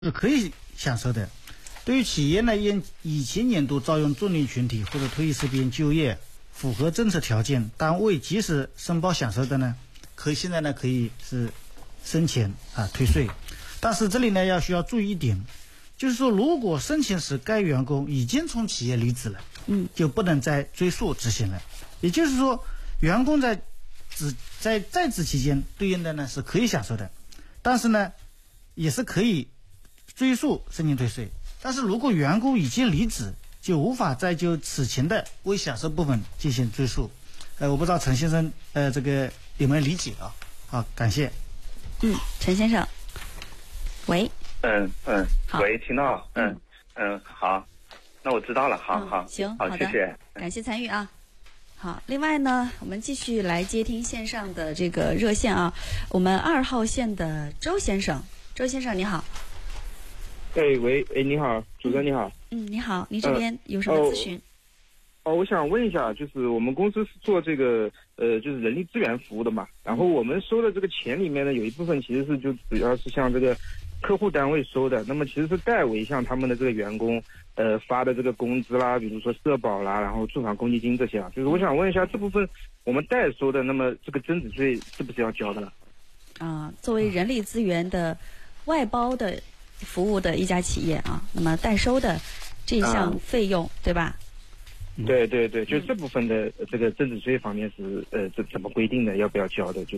是可以享受的。对于企业呢，因以前年度招用重点群体或者退役士兵就业符合政策条件，但未及时申报享受的呢，现在呢可以是申请退税。但是这里呢需要注意一点，就是说如果申请时该员工已经从企业离职了，就不能再追溯执行了。也就是说，员工在在职期间对应的呢是可以享受的，但是呢也是可以追溯申请退税。但是如果员工已经离职，就无法再就此前的未享受部分进行追溯。我不知道陈先生这个有没有理解啊？好，感谢。 陈先生，喂。 喂，听到。好，那我知道了。好， 行， 好，谢谢， 感谢参与啊。好，另外呢，我们继续来接听线上的这个热线啊。我们2号线的周先生，周先生你好。 喂，你好，主持人你好。 你好，您这边有什么咨询？ 我想问一下，就是我们公司是做这个就是人力资源服务的嘛，然后我们收的这个钱里面呢，有一部分其实是就主要是像这个客户单位收的，那么其实是代为向他们的这个员工发的这个工资啦，比如说社保啦，然后住房公积金这些啊，就是我想问一下，这部分我们代收的，那么这个增值税是不是要交的了？ 作为人力资源的外包的服务的一家企业啊，那么代收的这项费用，对吧？ 对，就这部分的这个增值税方面是怎么规定的，要不要交的？就